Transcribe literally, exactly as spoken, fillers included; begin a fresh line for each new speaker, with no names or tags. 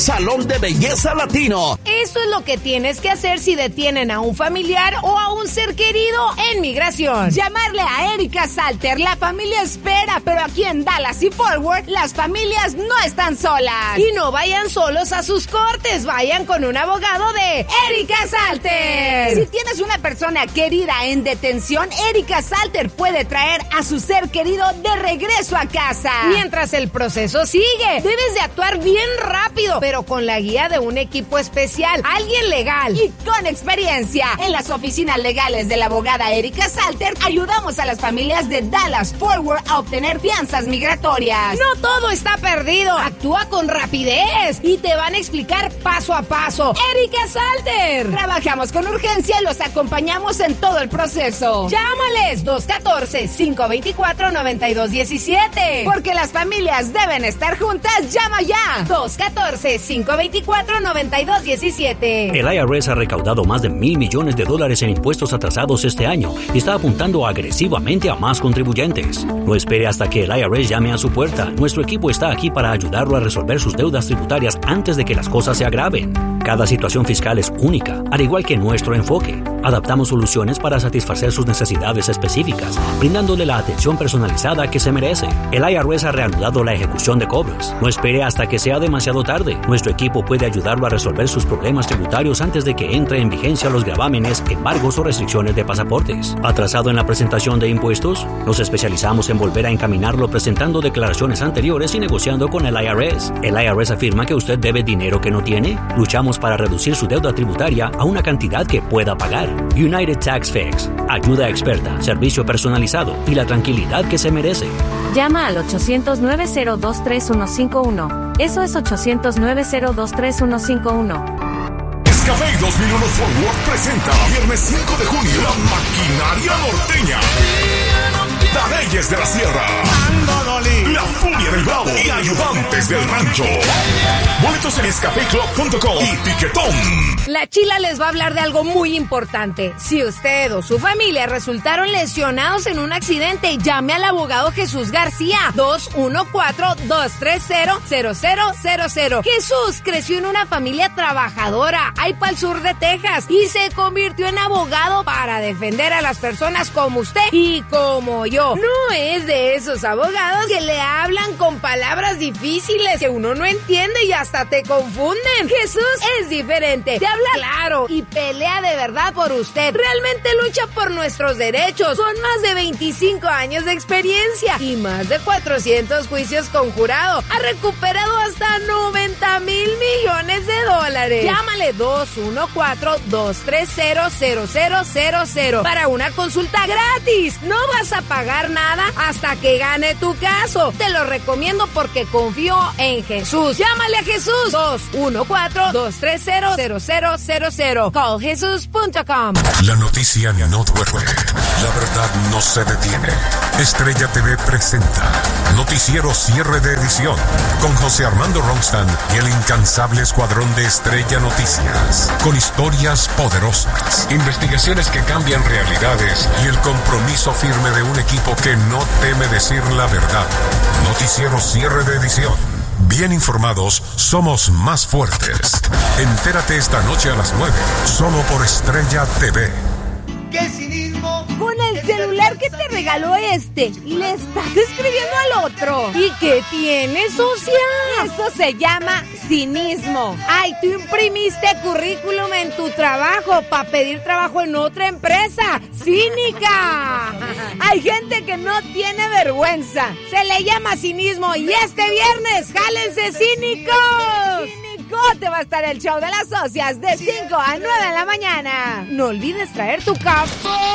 Salón de Belleza Latino.
Esto es lo que tienes que hacer si detienen a un familiar o a un ser querido en migración. Llamarle a Erika Salter. La familia espera, pero aquí en Dallas y Fort Worth, las familias no están solas. Y no vayan solos a sus cortes, vayan con un abogado de Erika Salter. Si tienes una persona querida en detención, Erika Salter puede traer a su ser querido de regreso a casa. Mientras el proceso sigue, debes de actuar bien rápido, pero con la guía de un equipo especial, alguien legal y con experiencia. En las oficinas legales de la abogada Erika Salter, ayudamos a las familias de Dallas Fort Worth a obtener fianzas migratorias. No todo está perdido. Actúa con rapidez y te van a explicar paso a paso. Erika Salter. Trabajamos con urgencia y los acompañamos en todo el proceso. Llámales dos uno cuatro, cinco dos cuatro, nueve dos uno siete. Porque las familias deben estar juntas. Llama ya. dos uno cuatro, cinco dos cuatro, nueve dos uno siete.
El I R S ha recaudado más de mil millones de dólares en impuestos atrasados este año y está apuntando agresivamente a más contribuyentes. No espere hasta que el I R S llame a su puerta. Nuestro equipo está aquí para ayudarlo a resolver sus deudas tributarias antes de que las cosas se agraven. Cada situación fiscal es única, al igual que nuestro enfoque. Adaptamos soluciones para satisfacer sus necesidades específicas, brindándole la atención personalizada que se merece. El I R S ha reanudado la ejecución de cobros. No espere hasta que sea demasiado tarde. Nuestro equipo puede ayudarlo a resolver sus problemas tributarios antes de que entre en vigencia los gravámenes, embargos o restricciones de pasaportes. ¿Atrasado en la presentación de impuestos? Nos especializamos en volver a encaminarlo presentando declaraciones anteriores y negociando con el I R S. ¿El I R S afirma que usted debe dinero que no tiene? Luchamos para reducir su deuda tributaria a una cantidad que pueda pagar. United Tax Fix. Ayuda experta, servicio personalizado y la tranquilidad que se merece.
Llama al ochocientos, nueve cero dos, tres uno cinco uno. Eso es ochocientos, nueve cero dos, tres uno cinco uno.
Escafé dos mil uno Fort Worth presenta viernes cinco de junio La Maquinaria Norteña, Dadeyes de la Sierra, La Furia del Bravo y Ayudantes del Rancho. Boletos en escape club punto com y Tiquetón.
La Chila les va a hablar de algo muy importante. Si usted o su familia resultaron lesionados en un accidente, llame al abogado Jesús García. dos uno cuatro, dos tres cero, cero cero cero cero. Jesús creció en una familia trabajadora, ahí para el sur de Texas, y se convirtió en abogado para defender a las personas como usted y como yo. No es de esos abogados que le hablan con palabras difíciles que uno no entiende y hasta te confunden. Jesús es diferente. Te habla claro y pelea de verdad por usted. Realmente lucha por nuestros derechos. Son más de veinticinco años de experiencia y más de cuatrocientos juicios con jurado. Ha recuperado hasta noventa mil millones de dólares. Llámale dos uno cuatro, dos tres cero, cero cero cero cero para una consulta gratis. No vas a pagar nada hasta que gane tu caso. Te lo recomiendo porque confío en Jesús. Llámale a Jesús. dos uno cuatro, dos tres cero, cero cero cero cero. call jesús punto com.
La noticia no duerme. La verdad no se detiene. Estrella T V presenta Noticiero Cierre de Edición con José Armando Ronstadt y el incansable escuadrón de Estrella Noticias, con historias poderosas, investigaciones que cambian realidades y el compromiso firme de un equipo que no teme decir la verdad. Noticiero Cierre de Edición. Bien informados, somos más fuertes. Entérate esta noche a las nueve, solo por Estrella T V.
¡Qué cinismo!
Con el celular que te regaló este, le estás escribiendo al otro. ¿Y qué tiene, socia? Eso se llama cinismo. Ay, tú imprimiste currículum en tu trabajo para pedir trabajo en otra empresa. ¡Cínica! Hay gente que no tiene vergüenza. Se le llama cinismo y este viernes, ¡jálense cínicos! Te va a estar el show de las socias de cinco a nueve de la mañana. No olvides traer tu café.